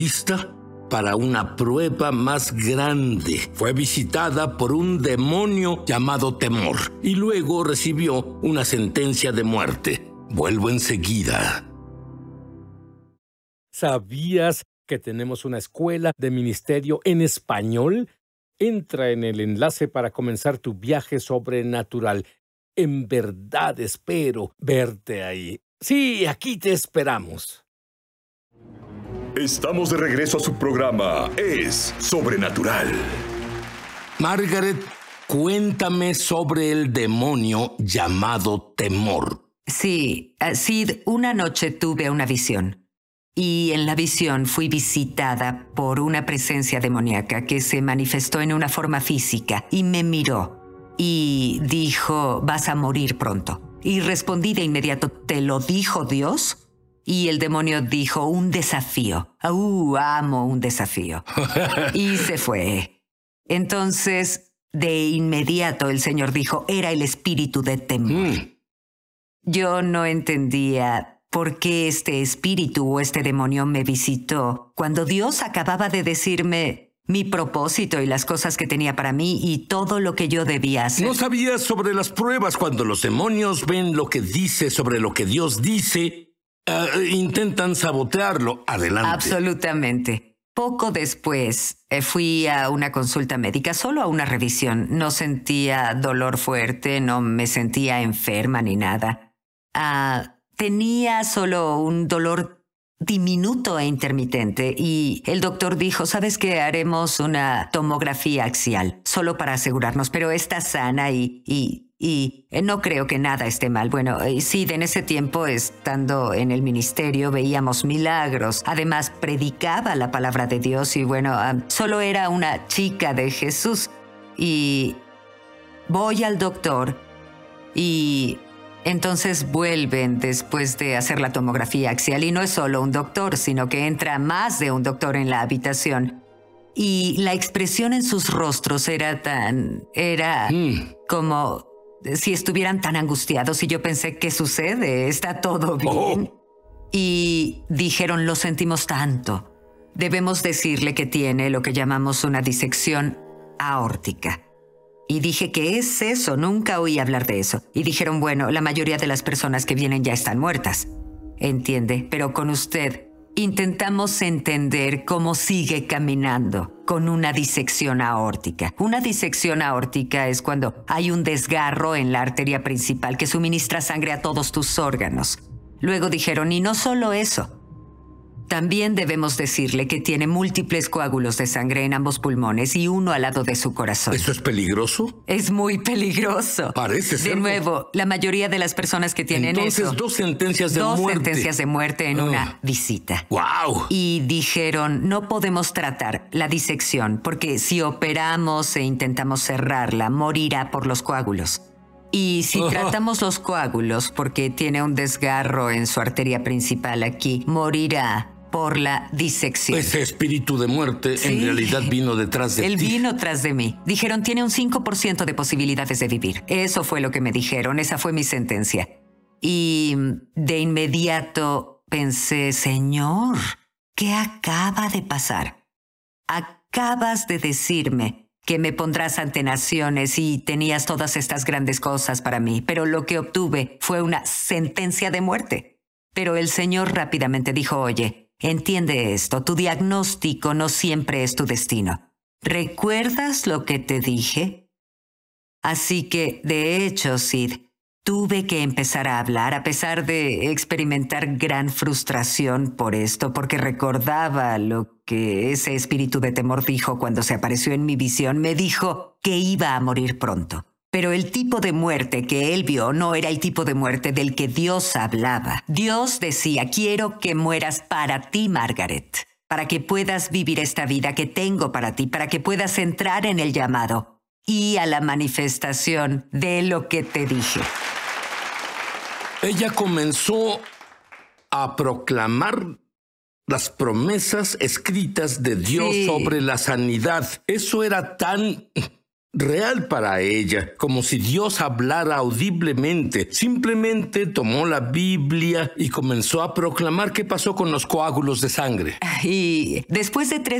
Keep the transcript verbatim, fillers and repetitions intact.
lista para una prueba más grande. Fue visitada por un demonio llamado temor y luego recibió una sentencia de muerte. Vuelvo enseguida. ¿Sabías que tenemos una escuela de ministerio en español? Entra en el enlace para comenzar tu viaje sobrenatural. En verdad espero verte ahí. Sí, aquí te esperamos. Estamos de regreso a su programa Es Sobrenatural. Margaret, cuéntame sobre el demonio llamado temor. Sí, uh, Sid, una noche tuve una visión. Y en la visión fui visitada por una presencia demoníaca que se manifestó en una forma física y me miró y dijo, vas a morir pronto. Y respondí de inmediato, ¿te lo dijo Dios? Y el demonio dijo, un desafío. ¡Uh, amo un desafío! Y se fue. Entonces, de inmediato el Señor dijo, era el espíritu de temor. Mm. Yo no entendía por qué este espíritu o este demonio me visitó cuando Dios acababa de decirme mi propósito y las cosas que tenía para mí y todo lo que yo debía hacer. ¿No sabías sobre las pruebas cuando los demonios ven lo que dice sobre lo que Dios dice? Uh, intentan sabotearlo. Adelante. Absolutamente. Poco después eh, fui a una consulta médica, solo a una revisión. No sentía dolor fuerte, no me sentía enferma ni nada. Ah... Uh, Tenía solo un dolor diminuto e intermitente y el doctor dijo, ¿sabes qué? Haremos una tomografía axial, solo para asegurarnos, pero está sana y, y, y no creo que nada esté mal. Bueno, sí, en ese tiempo, estando en el ministerio, veíamos milagros. Además, predicaba la palabra de Dios y bueno, um, solo era una chica de Jesús. Y voy al doctor y... Entonces vuelven después de hacer la tomografía axial y no es solo un doctor, sino que entra más de un doctor en la habitación. Y la expresión en sus rostros era tan... era mm. como si estuvieran tan angustiados y yo pensé, ¿qué sucede? ¿Está todo bien? Oh. Y dijeron, lo sentimos tanto. Debemos decirle que tiene lo que llamamos una disección aórtica. Y dije, ¿qué es eso? Nunca oí hablar de eso. Y dijeron, bueno, la mayoría de las personas que vienen ya están muertas. Entiende, pero con usted intentamos entender cómo sigue caminando con una disección aórtica. Una disección aórtica es cuando hay un desgarro en la arteria principal que suministra sangre a todos tus órganos. Luego dijeron, y no solo eso. También debemos decirle que tiene múltiples coágulos de sangre en ambos pulmones y uno al lado de su corazón. ¿Eso es peligroso? Es muy peligroso. Parece ser. De nuevo, la mayoría de las personas que tienen Entonces, eso... dos sentencias de dos muerte. Dos sentencias de muerte en oh. una visita. ¡Wow! Y dijeron, no podemos tratar la disección porque si operamos e intentamos cerrarla, morirá por los coágulos. Y si oh. tratamos los coágulos porque tiene un desgarro en su arteria principal aquí, morirá por la disección. Ese espíritu de muerte sí. en realidad vino detrás de Él ti. Él vino tras de mí. Dijeron, tiene un cinco por ciento de posibilidades de vivir. Eso fue lo que me dijeron. Esa fue mi sentencia. Y de inmediato pensé, Señor, ¿qué acaba de pasar? Acabas de decirme que me pondrás ante naciones y tenías todas estas grandes cosas para mí, pero lo que obtuve fue una sentencia de muerte. Pero el Señor rápidamente dijo, oye, entiende esto, tu diagnóstico no siempre es tu destino. ¿Recuerdas lo que te dije? Así que, de hecho, Sid, tuve que empezar a hablar a pesar de experimentar gran frustración por esto, porque recordaba lo que ese espíritu de temor dijo cuando se apareció en mi visión. Me dijo que iba a morir pronto. Pero el tipo de muerte que él vio no era el tipo de muerte del que Dios hablaba. Dios decía, quiero que mueras para ti, Margaret, para que puedas vivir esta vida que tengo para ti, para que puedas entrar en el llamado y a la manifestación de lo que te dije. Ella comenzó a proclamar las promesas escritas de Dios sí. sobre la sanidad. Eso era tan... real para ella, como si Dios hablara audiblemente. Simplemente tomó la Biblia y comenzó a proclamar qué pasó con los coágulos de sangre. Y después de tres